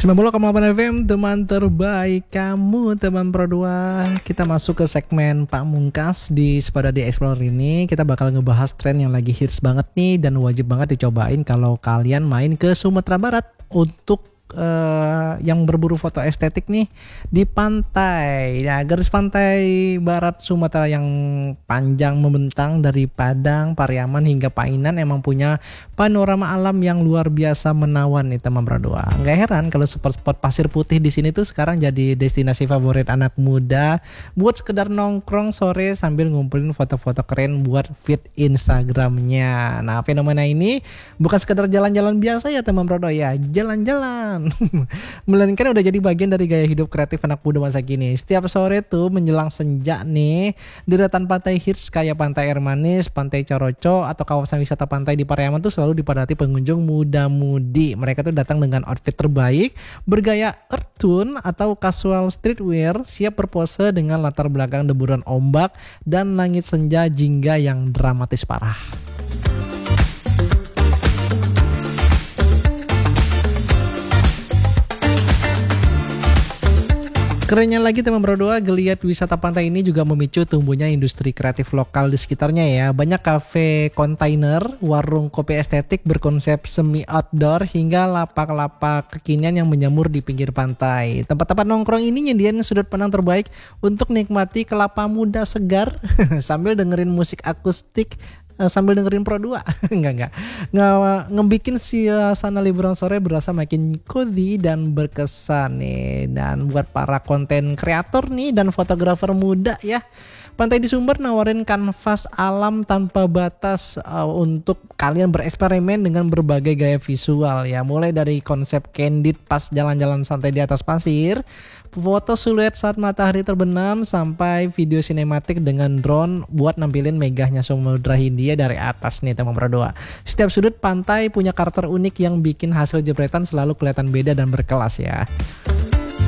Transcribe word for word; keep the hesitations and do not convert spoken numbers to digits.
sembilan puluh koma delapan F M, teman terbaik kamu, teman Pro dua. Kita masuk ke segmen Pamungkas di Sepada di Explorer ini. Kita bakal ngebahas tren yang lagi hits banget nih dan wajib banget dicobain kalau kalian main ke Sumatera Barat untuk Uh, yang berburu foto estetik nih di pantai. Nah, garis pantai barat Sumatera yang panjang membentang dari Padang, Pariaman hingga Painan emang punya panorama alam yang luar biasa menawan nih teman berdua. Nggak heran kalau spot-spot pasir putih di sini tuh sekarang jadi destinasi favorit anak muda buat sekedar nongkrong sore sambil ngumpulin foto-foto keren buat feed Instagramnya. Nah, fenomena ini bukan sekedar jalan-jalan biasa ya teman berdua ya, jalan-jalan melainkan udah jadi bagian dari gaya hidup kreatif anak muda masa kini. Setiap sore tuh menjelang senja nih, deretan pantai hits kayak Pantai Air Manis, Pantai Coroco atau kawasan wisata pantai di Pariaman tuh selalu dipadati pengunjung muda-mudi. Mereka tuh datang dengan outfit terbaik, bergaya earth tone atau casual streetwear, siap berpose dengan latar belakang deburan ombak dan langit senja jingga yang dramatis parah. Kerennya lagi teman berdua, geliat wisata pantai ini juga memicu tumbuhnya industri kreatif lokal di sekitarnya ya. Banyak kafe kontainer, warung kopi estetik berkonsep semi outdoor hingga lapak-lapak kekinian yang menjamur di pinggir pantai. Tempat-tempat nongkrong ini nyediain sudut pandang terbaik untuk nikmati kelapa muda segar sambil dengerin musik akustik sambil dengerin Pro dua. Enggak enggak. Nggak ngebikin suasana liburan sore berasa makin cozy dan berkesan nih. Dan buat para konten kreator nih dan fotografer muda ya, Pantai di Sumber nawarin kanvas alam tanpa batas uh, untuk kalian bereksperimen dengan berbagai gaya visual ya. Mulai dari konsep candid pas jalan-jalan santai di atas pasir, foto siluet saat matahari terbenam, sampai video sinematik dengan drone buat nampilin megahnya Samudra Hindia dari atas nih teman berdua. Setiap sudut pantai punya karakter unik yang bikin hasil jepretan selalu kelihatan beda dan berkelas ya.